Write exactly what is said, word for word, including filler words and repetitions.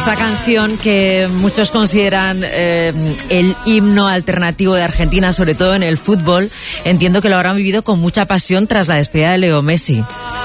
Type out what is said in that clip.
esta canción que muchos consideran eh, el himno alternativo de Argentina, sobre todo en el fútbol, entiendo que lo habrán vivido con mucha pasión tras la despedida de Leo Messi.